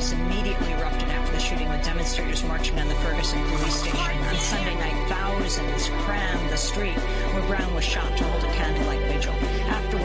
Protests immediately erupted after the shooting, with demonstrators marching on the Ferguson police station. On Sunday night, thousands crammed the street where Brown was shot to hold a candlelight vigil. Afterwards,